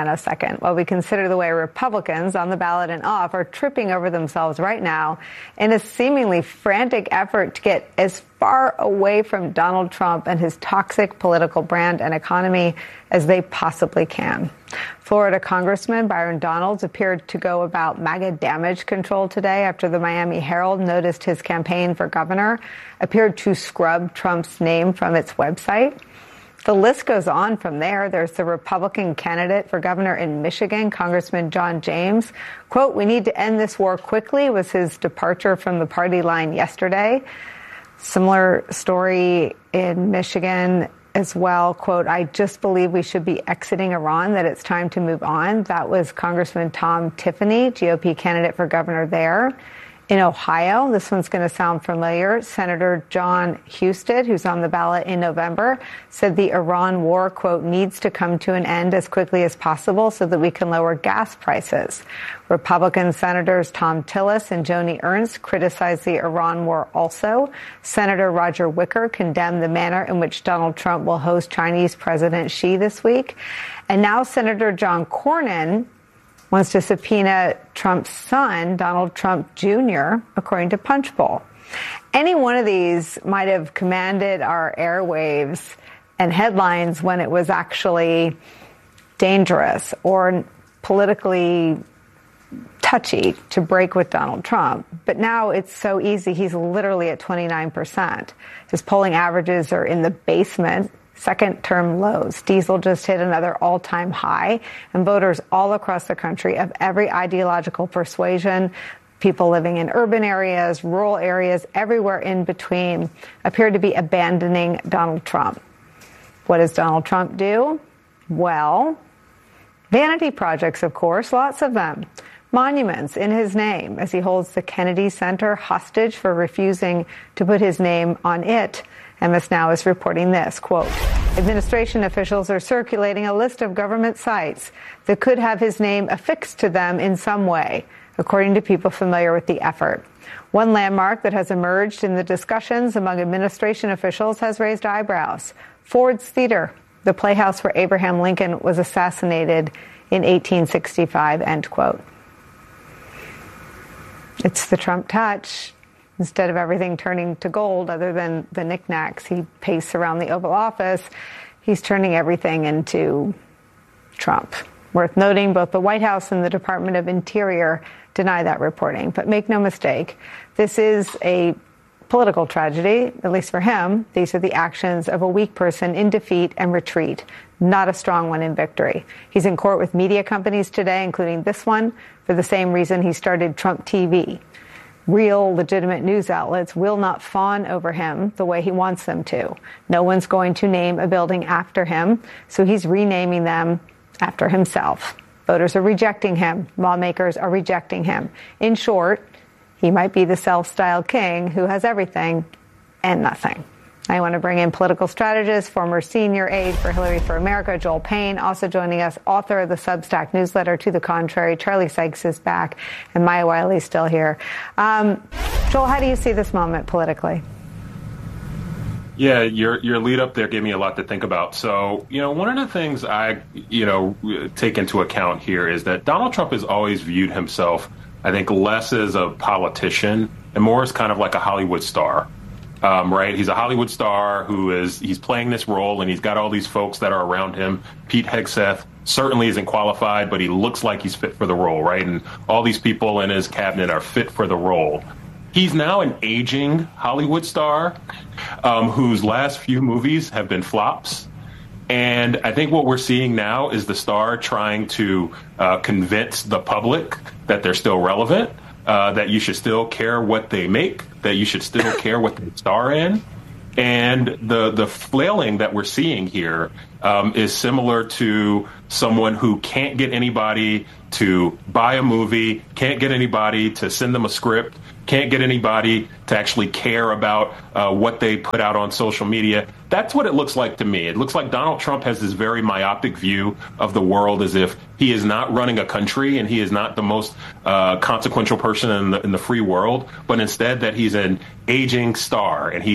in a second, while we consider the way Republicans on the ballot and off are tripping over themselves right now in a seemingly frantic effort to get as far away from Donald Trump and his toxic political brand and economy as they possibly can. Florida Congressman Byron Donalds appeared to go about MAGA damage control today after the Miami Herald noticed his campaign for governor appeared to scrub Trump's name from its website. The list goes on from there. There's the Republican candidate for governor in Michigan, Congressman John James. Quote, "We need to end this war quickly," was his departure from the party line yesterday. Similar story in Michigan as well. Quote, "I just believe we should be exiting Iran, that it's time to move on." That was Congressman Tom Tiffany, GOP candidate for governor there. In Ohio, this one's going to sound familiar. Senator John Husted, who's on the ballot in November, said the Iran war, quote, "needs to come to an end as quickly as possible so that we can lower gas prices." Republican Senators Tom Tillis and Joni Ernst criticized the Iran war also. Senator Roger Wicker condemned the manner in which Donald Trump will host Chinese President Xi this week. And now Senator John Cornyn wants to subpoena Trump's son, Donald Trump Jr., according to Punchbowl. Any one of these might have commanded our airwaves and headlines when it was actually dangerous or politically touchy to break with Donald Trump. But now it's so easy. He's literally at 29%. His polling averages are in the basement. Second-term lows. Diesel just hit another all-time high, and voters all across the country of every ideological persuasion, people living in urban areas, rural areas, everywhere in between, appear to be abandoning Donald Trump. What does Donald Trump do? Well, vanity projects, of course, lots of them. Monuments in his name as he holds the Kennedy Center hostage for refusing to put his name on it. MS Now is reporting this, quote, "Administration officials are circulating a list of government sites that could have his name affixed to them in some way, according to people familiar with the effort. One landmark that has emerged in the discussions among administration officials has raised eyebrows. Ford's Theater, the playhouse where Abraham Lincoln was assassinated in 1865, end quote. It's the Trump touch. Instead of everything turning to gold, other than the knickknacks he pastes around the Oval Office, he's turning everything into Trump. Worth noting, both the White House and the Department of Interior deny that reporting. But make no mistake, this is a political tragedy, at least for him. These are the actions of a weak person in defeat and retreat, not a strong one in victory. He's in court with media companies today, including this one, for the same reason he started Trump TV. Real, legitimate news outlets will not fawn over him the way he wants them to. No one's going to name a building after him, so he's renaming them after himself. Voters are rejecting him. Lawmakers are rejecting him. In short, he might be the self-styled king who has everything and nothing. I want to bring in political strategist, former senior aide for Hillary for America, Joel Payne. Also joining us, author of the Substack newsletter, To the Contrary. Charlie Sykes is back, and Maya Wiley's still here. Joel, how do you see this moment politically? Yeah, your lead up there gave me a lot to think about. So, one of the things I, take into account here is that Donald Trump has always viewed himself, I think, less as a politician and more as kind of like a Hollywood star. Right? He's a Hollywood star he's playing this role, and he's got all these folks that are around him. Pete Hegseth certainly isn't qualified, but he looks like he's fit for the role, right? And all these people in his cabinet are fit for the role. He's now an aging Hollywood star whose last few movies have been flops. And I think what we're seeing now is the star trying to convince the public that they're still relevant, that you should still care what they make, that you should still care what they star in. And the flailing that we're seeing here is similar to someone who can't get anybody to buy a movie, can't get anybody to send them a script, can't get anybody to actually care about what they put out on social media. That's what it looks like to me. It looks like Donald Trump has this very myopic view of the world, as if he is not running a country and he is not the most consequential person in the free world, but instead that he's an aging star and he's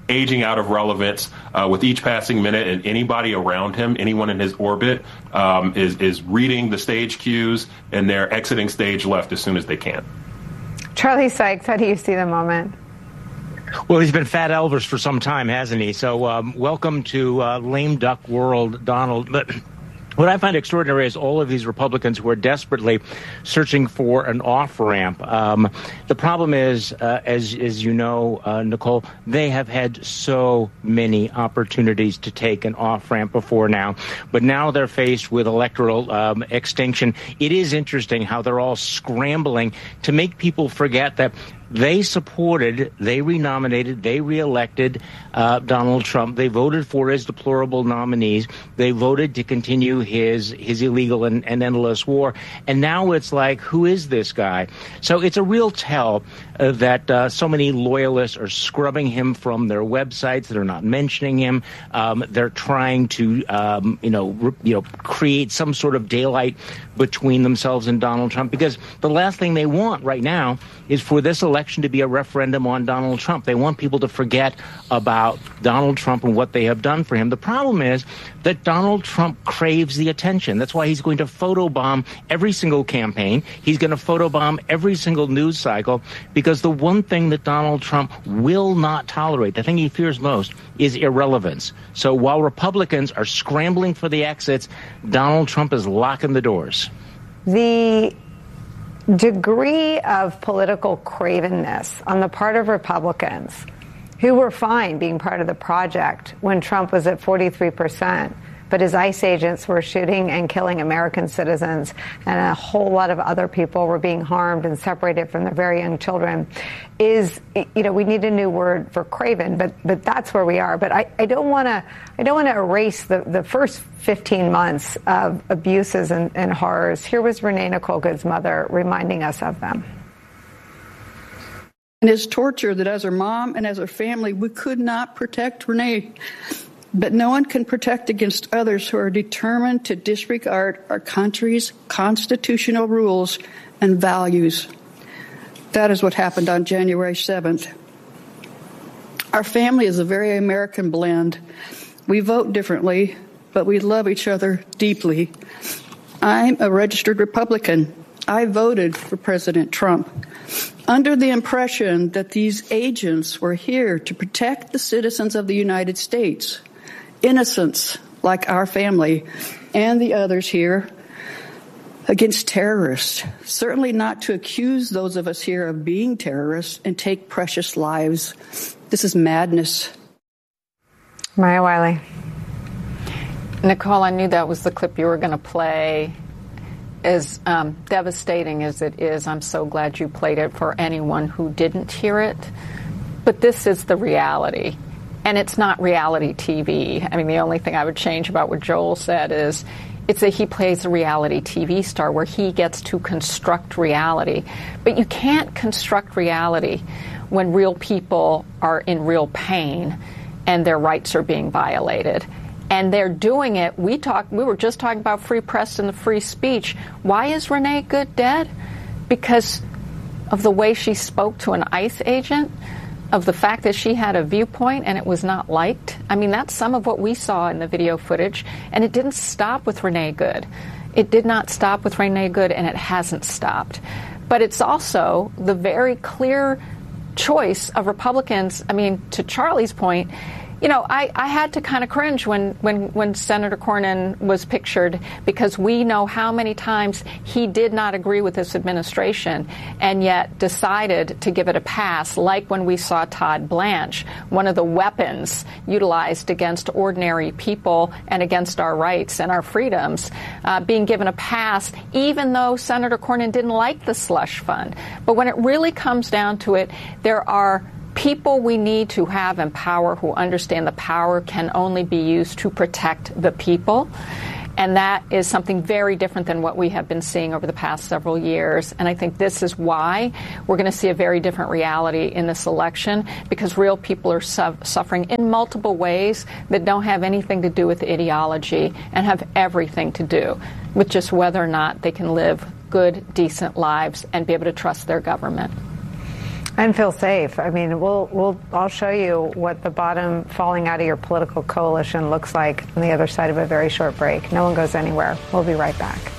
aging out of relevance with each passing minute, and anybody around him, anyone in his orbit, is reading the stage cues, and they're exiting stage left as soon as they can. Charlie Sykes, how do you see the moment? Well, he's been Fat Elvis for some time, hasn't he? So welcome to lame duck world, Donald. But what I find extraordinary is all of these Republicans who are desperately searching for an off-ramp. The problem is, as you know, Nicole, they have had so many opportunities to take an off-ramp before now, but now they're faced with electoral extinction. It is interesting how they're all scrambling to make people forget that they supported, they renominated, they reelected Donald Trump. They voted for his deplorable nominees. They voted to continue his illegal and endless war. And now it's like, who is this guy? So it's a real tell that so many loyalists are scrubbing him from their websites. They're not mentioning him. They're trying to, create some sort of daylight between themselves and Donald Trump, because the last thing they want right now is for this election to be a referendum on Donald Trump. They want people to forget about Donald Trump and what they have done for him. The problem is that Donald Trump craves the attention. That's why he's going to photobomb every single campaign. He's going to photobomb every single news cycle, because the one thing that Donald Trump will not tolerate, the thing he fears most, is irrelevance. So while Republicans are scrambling for the exits, Donald Trump is locking the doors. The degree of political cravenness on the part of Republicans, who were fine being part of the project when Trump was at 43%, but his ICE agents were shooting and killing American citizens, and a whole lot of other people were being harmed and separated from their very young children, is, we need a new word for craven, but that's where we are. But I don't want to erase the first 15 months of abuses and horrors. Here was Renee Nicole Good's mother reminding us of them. And it's torture that as her mom and as her family, we could not protect Renee. But no one can protect against others who are determined to disregard our country's constitutional rules and values. That is what happened on January 7th. Our family is a very American blend. We vote differently, but we love each other deeply. I'm a registered Republican. I voted for President Trump under the impression that these agents were here to protect the citizens of the United States, innocents like our family and the others here, against terrorists. Certainly not to accuse those of us here of being terrorists and take precious lives. This is madness. Maya Wiley. Nicole, I knew that was the clip you were going to play. As devastating as it is, I'm so glad you played it for anyone who didn't hear it. But this is the reality. And it's not reality TV. I mean, the only thing I would change about what Joel said is it's that he plays a reality TV star where he gets to construct reality. But you can't construct reality when real people are in real pain and their rights are being violated. And they're doing it. We were just talking about free press and the free speech. Why is Renee Good dead? Because of the way she spoke to an ICE agent, of the fact that she had a viewpoint and it was not liked. I mean, that's some of what we saw in the video footage. And it didn't stop with Renee Good. It did not stop with Renee Good, and it hasn't stopped. But it's also the very clear choice of Republicans. I mean, to Charlie's point, I had to kind of cringe when Senator Cornyn was pictured, because we know how many times he did not agree with this administration and yet decided to give it a pass, like when we saw Todd Blanche, one of the weapons utilized against ordinary people and against our rights and our freedoms, being given a pass, even though Senator Cornyn didn't like the slush fund. But when it really comes down to it, there are people we need to have in power who understand the power can only be used to protect the people. And that is something very different than what we have been seeing over the past several years. And I think this is why we're going to see a very different reality in this election, because real people are suffering in multiple ways that don't have anything to do with ideology and have everything to do with just whether or not they can live good, decent lives and be able to trust their government. And feel safe. I mean, I'll show you what the bottom falling out of your political coalition looks like on the other side of a very short break. No one goes anywhere. We'll be right back.